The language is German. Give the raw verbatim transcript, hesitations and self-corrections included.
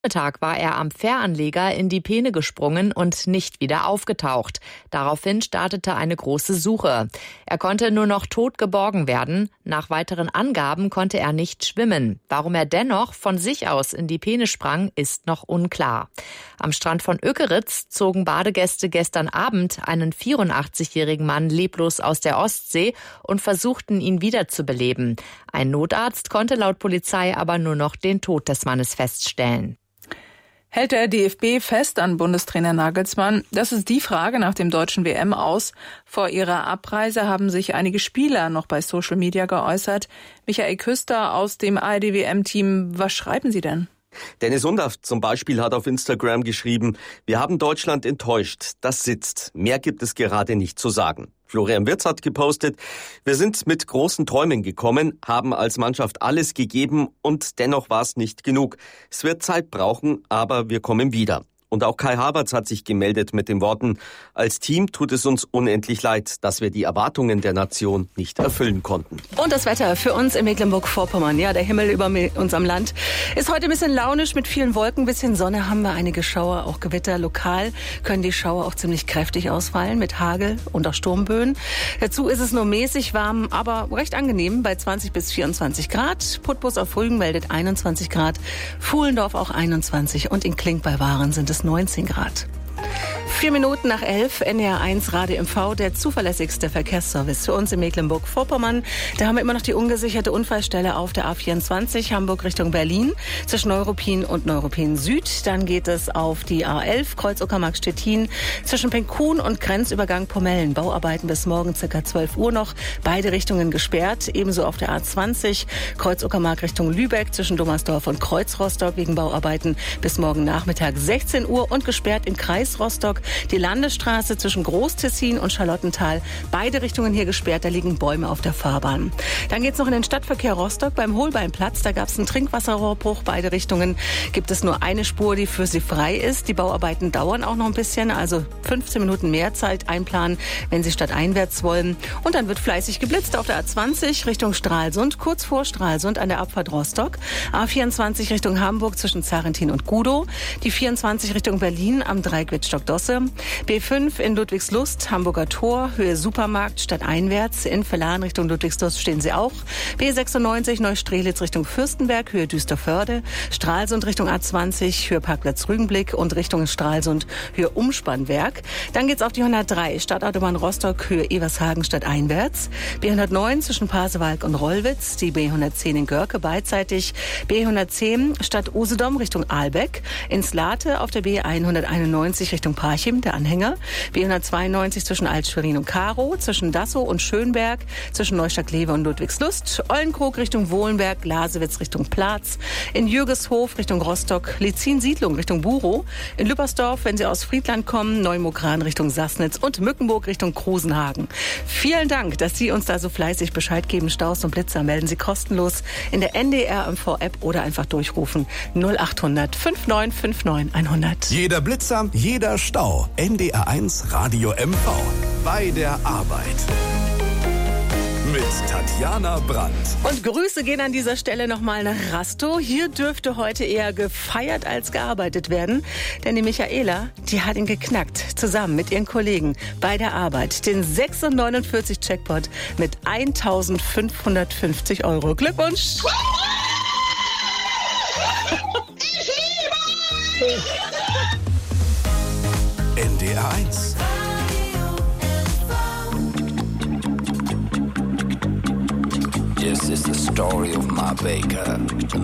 Mittag war er am Fähranleger in die Peene gesprungen und nicht wieder aufgetaucht. Daraufhin startete eine große Suche. Er konnte nur noch tot geborgen werden. Nach weiteren Angaben konnte er nicht schwimmen. Warum er dennoch von sich aus in die Peene sprang, ist noch unklar. Am Strand von Ökeritz zogen Badegäste gestern Abend einen vierundachtzigjährigen Mann leblos aus der Ostsee und versuchten, ihn wiederzubeleben. Ein Notarzt konnte laut Polizei aber nur noch den Tod des Mannes feststellen. Hält der D F B fest an Bundestrainer Nagelsmann? Das ist die Frage nach dem deutschen W M-Aus. Vor ihrer Abreise haben sich einige Spieler noch bei Social Media geäußert. Michael Küster aus dem A R D-W M-Team, was schreiben Sie denn? Dennis Undaff zum Beispiel hat auf Instagram geschrieben: Wir haben Deutschland enttäuscht, das sitzt. Mehr gibt es gerade nicht zu sagen. Florian Wirtz hat gepostet: Wir sind mit großen Träumen gekommen, haben als Mannschaft alles gegeben und dennoch war es nicht genug. Es wird Zeit brauchen, aber wir kommen wieder. Und auch Kai Havertz hat sich gemeldet mit den Worten: Als Team tut es uns unendlich leid, dass wir die Erwartungen der Nation nicht erfüllen konnten. Und das Wetter für uns in Mecklenburg-Vorpommern. Ja, der Himmel über unserem Land ist heute ein bisschen launisch mit vielen Wolken, ein bisschen Sonne, haben wir einige Schauer, auch Gewitter. Lokal können die Schauer auch ziemlich kräftig ausfallen mit Hagel und auch Sturmböen. Dazu ist es nur mäßig warm, aber recht angenehm bei zwanzig bis vierundzwanzig Grad. Putbus auf Rügen meldet einundzwanzig Grad, Fuhlendorf auch einundzwanzig und in Klink bei Waren sind es neunzehn Grad. Vier Minuten nach elf, N D R eins Radio M V, der zuverlässigste Verkehrsservice für uns in Mecklenburg-Vorpommern. Da haben wir immer noch die ungesicherte Unfallstelle auf der A vierundzwanzig, Hamburg Richtung Berlin, zwischen Neuruppin und Neuruppin Süd. Dann geht es auf die A elf, Kreuz-Uckermark-Stettin, zwischen Penkhuhn und Grenzübergang Pomellen. Bauarbeiten bis morgen circa zwölf Uhr noch, beide Richtungen gesperrt. Ebenso auf der A zwanzig, Kreuz-Uckermark Richtung Lübeck, zwischen Dommersdorf und Kreuz-Rostock wegen Bauarbeiten bis morgen Nachmittag sechzehn Uhr und gesperrt im Kreis Rostock. Die Landesstraße zwischen Groß-Tessin und Charlottenthal. Beide Richtungen hier gesperrt, da liegen Bäume auf der Fahrbahn. Dann geht's noch in den Stadtverkehr Rostock beim Holbeinplatz. Da gab es einen Trinkwasserrohrbruch. Beide Richtungen gibt es nur eine Spur, die für Sie frei ist. Die Bauarbeiten dauern auch noch ein bisschen, also fünfzehn Minuten mehr Zeit einplanen, wenn Sie stadteinwärts wollen. Und dann wird fleißig geblitzt auf der A zwanzig Richtung Stralsund, kurz vor Stralsund an der Abfahrt Rostock. A vierundzwanzig Richtung Hamburg zwischen Zarentin und Gudow. Die vierundzwanzig Richtung Berlin am Dreieck Wittstock-Dosse. B fünf in Ludwigslust, Hamburger Tor, Höhe Supermarkt, stadteinwärts. In Verlan Richtung Ludwigslust stehen Sie auch. B sechsundneunzig Neustrelitz Richtung Fürstenberg, Höhe Düsterförde. Stralsund Richtung A zwanzig, Höhe Parkplatz Rügenblick und Richtung Stralsund, Höhe Umspannwerk. Dann geht's auf die hundertdrei, Stadtautobahn Rostock, Höhe Evershagen, stadteinwärts. B hundertneun zwischen Pasewalk und Rollwitz. Die B hundertzehn in Görke beidseitig. B hundertzehn Stadt Usedom Richtung Ahlbeck. In Slate auf der B hunderteinundneunzig Richtung Parchim, der Anhänger. B hundertzweiundneunzig zwischen Alt-Schwerin und Karow, zwischen Dassow und Schönberg, zwischen Neustadt-Glewe und Ludwigslust. Ollenkrog Richtung Wohlenberg, Glasewitz Richtung Platz. In Jürgeshof Richtung Rostock, Lizin-Siedlung Richtung Burow. In Lüppersdorf, wenn Sie aus Friedland kommen, Neumokran Richtung Sassnitz und Mückenburg Richtung Krusenhagen. Vielen Dank, dass Sie uns da so fleißig Bescheid geben. Staus und Blitzer melden Sie kostenlos in der N D R M V-App oder einfach durchrufen null acht hundert neunundfünfzig neunundfünfzig hundert. Jeder Blitzer, jeder Stau. N D R eins Radio M V. Bei der Arbeit. Mit Tatjana Brandt. Und Grüße gehen an dieser Stelle nochmal nach Rastow. Hier dürfte heute eher gefeiert als gearbeitet werden. Denn die Michaela, die hat ihn geknackt. Zusammen mit ihren Kollegen bei der Arbeit. Den sechshundertneunundvierzig Jackpot mit eintausendfünfhundertfünfzig Euro. Glückwunsch! N D R eins. This is the story of my baker.